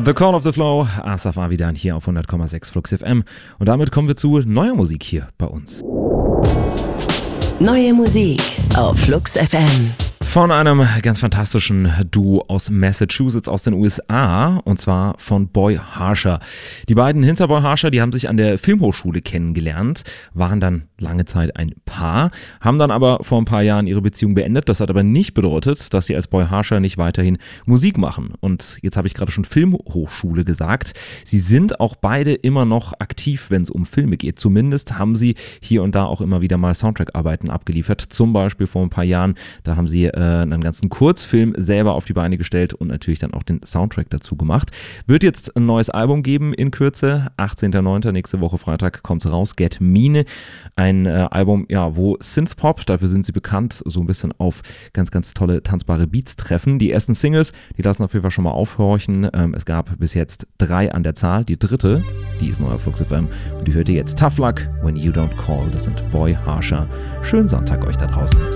The Call of the Flow, Asaf Avidan hier auf 100,6 Flux FM. Und damit kommen wir zu neuer Musik hier bei uns. Neue Musik auf Flux FM. Von einem ganz fantastischen Duo aus Massachusetts, aus den USA, und zwar von Boy Harsher. Die beiden hinter Boy Harsher, die haben sich an der Filmhochschule kennengelernt, waren dann lange Zeit ein Paar, haben dann aber vor ein paar Jahren ihre Beziehung beendet. Das hat aber nicht bedeutet, dass sie als Boy Harsher nicht weiterhin Musik machen. Und jetzt habe ich gerade schon Filmhochschule gesagt. Sie sind auch beide immer noch aktiv, wenn es um Filme geht. Zumindest haben sie hier und da auch immer wieder mal Soundtrack-Arbeiten abgeliefert. Zum Beispiel vor ein paar Jahren, da haben sie einen ganzen Kurzfilm selber auf die Beine gestellt und natürlich dann auch den Soundtrack dazu gemacht. Wird jetzt ein neues Album geben in Kürze, 18.09. nächste Woche Freitag kommt's raus, Get Mean. Ein Album, ja, wo Synthpop, dafür sind sie bekannt, so ein bisschen auf ganz, ganz tolle tanzbare Beats treffen. Die ersten Singles, die lassen auf jeden Fall schon mal aufhorchen. Es gab bis jetzt 3 an der Zahl. Die dritte, die ist neu auf Flux FM und die hört ihr jetzt. Tough Luck When You Don't Call. Das sind Boy Harsher. Schönen Sonntag euch da draußen.